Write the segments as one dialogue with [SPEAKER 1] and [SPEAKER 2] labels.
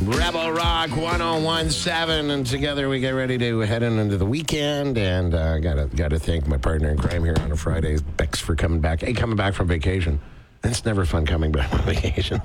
[SPEAKER 1] Rebel Rock 1017, and together we get ready to head into the weekend. And gotta thank my partner in crime here on a Friday, Bex, for coming back. Hey, coming back from vacation. It's never fun coming back from vacation,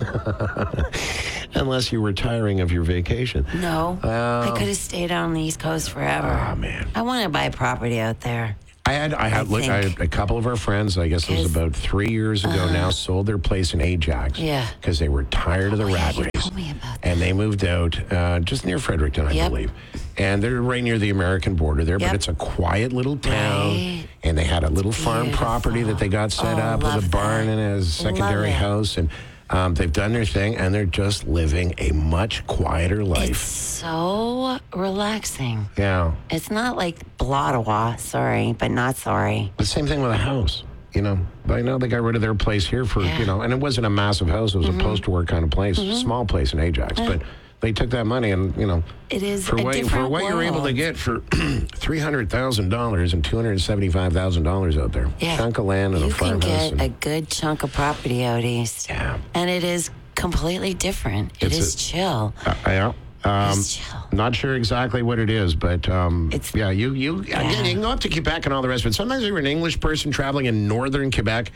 [SPEAKER 1] unless you're retiring of your vacation.
[SPEAKER 2] No, I could have stayed on the East Coast forever.
[SPEAKER 1] Oh man,
[SPEAKER 2] I want to buy property out there.
[SPEAKER 1] I had a couple of our friends, I guess it was about 3 years ago now, sold their place in Ajax.
[SPEAKER 2] Yeah.
[SPEAKER 1] Because they were tired of the rat
[SPEAKER 2] you
[SPEAKER 1] race.
[SPEAKER 2] told me about that.
[SPEAKER 1] And they moved out just near Fredericton, I believe. And they're right near the American border there, but it's a quiet little town.
[SPEAKER 2] Right.
[SPEAKER 1] And they had a little farm
[SPEAKER 2] Beautiful.
[SPEAKER 1] property that they got set up with a
[SPEAKER 2] love
[SPEAKER 1] barn
[SPEAKER 2] that.
[SPEAKER 1] and a secondary
[SPEAKER 2] Love it.
[SPEAKER 1] house. And they've done their thing, and they're just living a much quieter life.
[SPEAKER 2] It's so relaxing.
[SPEAKER 1] Yeah.
[SPEAKER 2] It's not like Ottawa, sorry, but not sorry.
[SPEAKER 1] The same thing with a house, But I know they got rid of their place here for, and it wasn't a massive house. It was a post-war kind of place, small place in Ajax. But they took that money and,
[SPEAKER 2] It is
[SPEAKER 1] for
[SPEAKER 2] a
[SPEAKER 1] what
[SPEAKER 2] different
[SPEAKER 1] you're able to
[SPEAKER 2] world.
[SPEAKER 1] get for $300,000 and $275,000 out there.
[SPEAKER 2] Yeah.
[SPEAKER 1] Chunk of land and a
[SPEAKER 2] You can
[SPEAKER 1] farmhouse.
[SPEAKER 2] get a good chunk of property out east.
[SPEAKER 1] Yeah.
[SPEAKER 2] And it is completely different. It is chill.
[SPEAKER 1] Yeah.
[SPEAKER 2] It's chill.
[SPEAKER 1] Not sure exactly what it is, but again, you can go up to Quebec and all the rest of it. Sometimes you're an English person traveling in northern Quebec.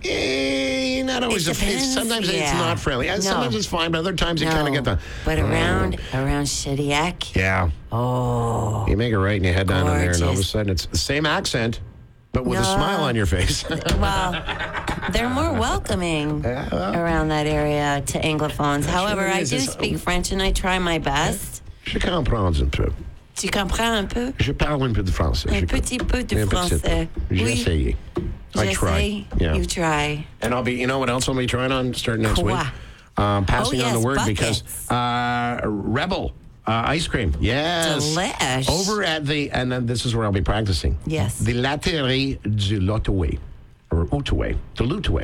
[SPEAKER 1] Not always.
[SPEAKER 2] depends,
[SPEAKER 1] Sometimes it's not friendly.
[SPEAKER 2] No.
[SPEAKER 1] Sometimes it's fine, but other times you kind of get the.
[SPEAKER 2] But around Shediac,
[SPEAKER 1] Yeah.
[SPEAKER 2] oh,
[SPEAKER 1] You make it right and you head down in there, and all of a
[SPEAKER 2] Gorgeous.
[SPEAKER 1] sudden it's the same accent, but with a
[SPEAKER 2] No.
[SPEAKER 1] smile on your face.
[SPEAKER 2] well, they're more welcoming around that area to Anglophones. However,
[SPEAKER 1] it
[SPEAKER 2] I
[SPEAKER 1] is.
[SPEAKER 2] do
[SPEAKER 1] It's-
[SPEAKER 2] speak French and I try my best.
[SPEAKER 1] Je comprends un peu.
[SPEAKER 2] Tu comprends un peu?
[SPEAKER 1] Je parle un peu de français.
[SPEAKER 2] Un petit peu de
[SPEAKER 1] Un petit
[SPEAKER 2] français.
[SPEAKER 1] peu. J'ai essayé. I try.
[SPEAKER 2] J'essaie,
[SPEAKER 1] Yeah.
[SPEAKER 2] You try.
[SPEAKER 1] And I'll be, what else I'll be trying on starting next week?
[SPEAKER 2] Quoi?
[SPEAKER 1] Passing on the
[SPEAKER 2] yes,
[SPEAKER 1] word
[SPEAKER 2] buckets.
[SPEAKER 1] because Rebel ice cream. Yes.
[SPEAKER 2] Delish.
[SPEAKER 1] Over at and then this is where I'll be practicing.
[SPEAKER 2] Yes.
[SPEAKER 1] The Laterie du Lotoué. Or Outaouais. The Lotouais.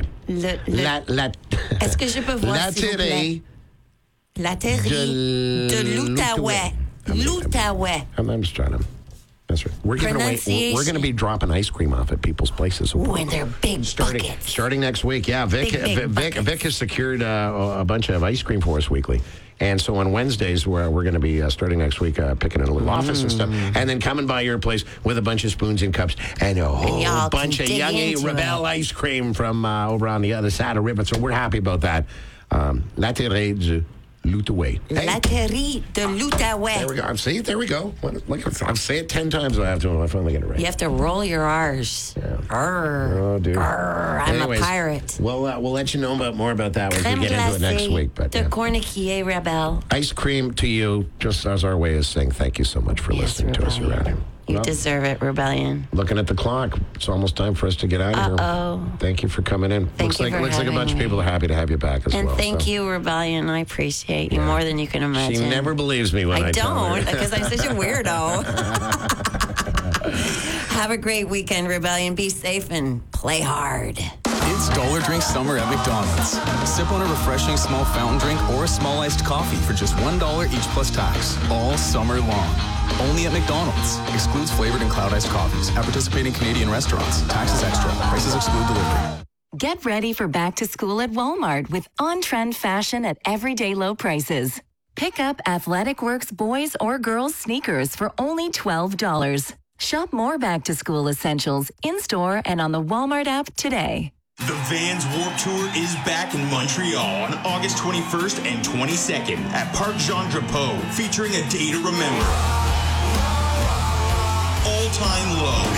[SPEAKER 2] Est-ce que je peux voir, s'il vous plaît? Laterie de l'Outaouais. L'Outaouais.
[SPEAKER 1] I'm just trying to. That's right. We're giving away. We're going to be dropping ice cream off at people's places.
[SPEAKER 2] Ooh, and they're big buckets.
[SPEAKER 1] Starting next week. Yeah,
[SPEAKER 2] Big
[SPEAKER 1] Vic has secured a bunch of ice cream for us weekly. And so on Wednesdays, we're going to be starting next week, picking in a little office and stuff, and then coming by your place with a bunch of spoons and cups and a whole
[SPEAKER 2] y'all
[SPEAKER 1] bunch of
[SPEAKER 2] can dig
[SPEAKER 1] Youngie
[SPEAKER 2] into
[SPEAKER 1] Rebel ice cream from over on the other side of the river. So we're happy about that. Laterie du L'Outaouais. Hey.
[SPEAKER 2] Laterie de
[SPEAKER 1] There
[SPEAKER 2] l'Outaouais.
[SPEAKER 1] we go. See it? There we go. I'll say it 10 times. I have to. I finally get it right.
[SPEAKER 2] You have to roll your R's.
[SPEAKER 1] Yeah.
[SPEAKER 2] Arr.
[SPEAKER 1] Oh, dear.
[SPEAKER 2] Arr. I'm
[SPEAKER 1] Anyways,
[SPEAKER 2] a pirate.
[SPEAKER 1] We'll let you know more about that as
[SPEAKER 2] Crème
[SPEAKER 1] we get into it next
[SPEAKER 2] glacée
[SPEAKER 1] week. But
[SPEAKER 2] de Corniquier Rebel.
[SPEAKER 1] ice cream to you, just as our way of saying thank you so much for listening to us around here.
[SPEAKER 2] You
[SPEAKER 1] Well,
[SPEAKER 2] deserve it, Rebellion.
[SPEAKER 1] looking at the clock, it's almost time for us to get out of here.
[SPEAKER 2] Uh-oh.
[SPEAKER 1] Thank you for coming in.
[SPEAKER 2] Thank you for
[SPEAKER 1] looks like a
[SPEAKER 2] having
[SPEAKER 1] bunch of
[SPEAKER 2] me.
[SPEAKER 1] people are happy to have you back as
[SPEAKER 2] And
[SPEAKER 1] well.
[SPEAKER 2] thank
[SPEAKER 1] so.
[SPEAKER 2] you, Rebellion. I appreciate you more than you can imagine.
[SPEAKER 1] She never believes me when I tell her.
[SPEAKER 2] don't, because I'm such a weirdo. Have a great weekend, Rebellion. Be safe and play hard.
[SPEAKER 3] It's Dollar Drink Summer at McDonald's. Sip on a refreshing small fountain drink or a small iced coffee for just $1 each plus tax, all summer long. Only at McDonald's. Excludes flavored and cloud iced coffees. At participating Canadian restaurants. Taxes extra. Prices exclude delivery.
[SPEAKER 4] Get ready for back to school at Walmart with on-trend fashion at everyday low prices. Pick up Athletic Works boys or girls sneakers for only $12. Shop more back to school essentials in-store and on the Walmart app today.
[SPEAKER 5] The Vans Warped Tour is back in Montreal on August 21st and 22nd at Parc Jean Drapeau, featuring a day to remember. All-time low,